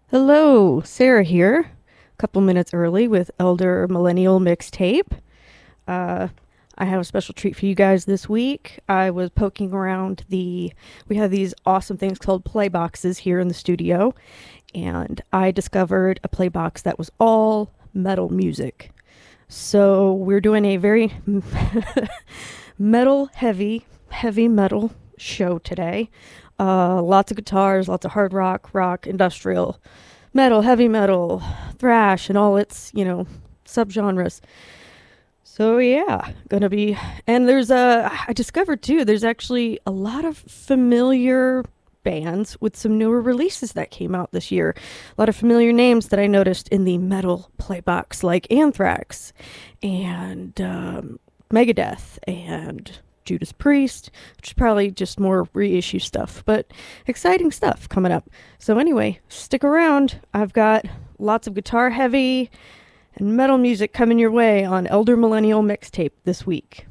Hello, Sarah here. A couple minutes early with Elder Millennial Mixtape. Uh, I have a special treat for you guys this week. I was poking around we have these awesome things called play boxes here in the studio, and I discovered a play box that was all metal music. So we're doing a very metal heavy metal show today. Lots of guitars, lots of hard rock, industrial, metal, heavy metal, thrash, and all its, subgenres. So yeah, gonna be, and I discovered too, there's actually a lot of familiar bands with some newer releases that came out this year. A lot of familiar names that I noticed in the metal playbox, like Anthrax and Megadeth and Judas Priest, which is probably just more reissue stuff, but exciting stuff coming up. So anyway, stick around. I've got lots of guitar heavy and metal music coming your way on Elder Millennial Mixtape this week.